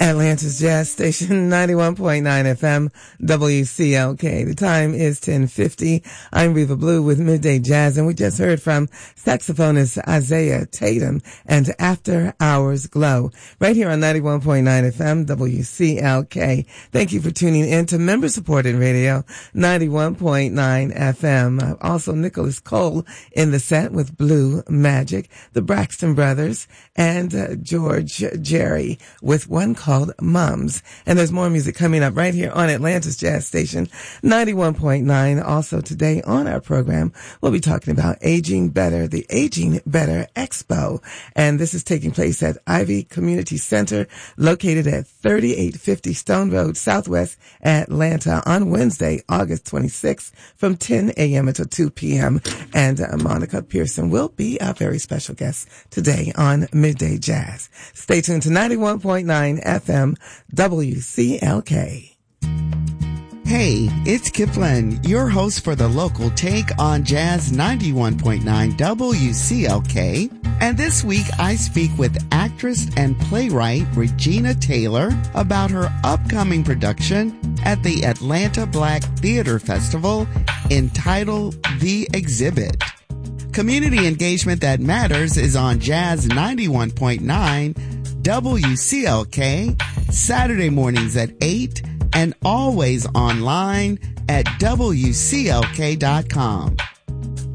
Atlanta's Jazz Station, 91.9 FM, WCLK. The time is 10:50. I'm Reva Blue with Midday Jazz, and we just heard from saxophonist Isaiah Tatum and After Hours Glow, right here on 91.9 FM, WCLK. Thank you for tuning in to member-supported radio, 91.9 FM. Also, Nicholas Cole in the set with Blue Magic, the Braxton Brothers, and George Jerry with one called Mums. And there's more music coming up right here on Atlanta's Jazz Station, 91.9. Also today on our program, we'll be talking about Aging Better, the Aging Better Expo. And this is taking place at Ivy Community Center, located at 3850 Stone Road, Southwest Atlanta, on Wednesday, August 26th, from 10 a.m. until 2 p.m. And Monica Pearson will be our very special guest today on Midday Jazz. Stay tuned to 91.9 FM WCLK. Hey, it's Kipling, your host for the local take on Jazz 91.9 WCLK. And this week I speak with actress and playwright Regina Taylor about her upcoming production at the Atlanta Black Theater Festival entitled The Exhibit. Community engagement that matters is on Jazz 91.9 WCLK, Saturday mornings at 8, and always online at WCLK.com.